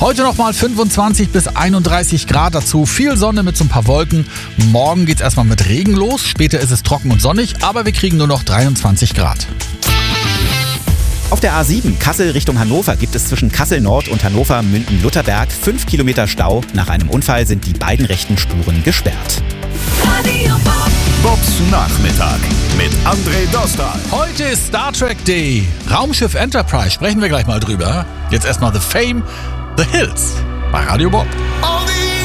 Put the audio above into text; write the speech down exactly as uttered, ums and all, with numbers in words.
Heute nochmal fünfundzwanzig bis einunddreißig Grad, dazu viel Sonne mit so ein paar Wolken. Morgen geht's erstmal mit Regen los, später ist es trocken und sonnig, aber wir kriegen nur noch dreiundzwanzig Grad. Auf der A sieben Kassel Richtung Hannover gibt es zwischen Kassel Nord und Hannover Münden-Lutherberg fünf Kilometer Stau. Nach einem Unfall sind die beiden rechten Spuren gesperrt. Radio Bob. Bobs Nachmittag mit André Dostal. Heute ist Star Trek Day. Raumschiff Enterprise, sprechen wir gleich mal drüber. Jetzt erstmal The Fame, The Hills bei Radio Bob. All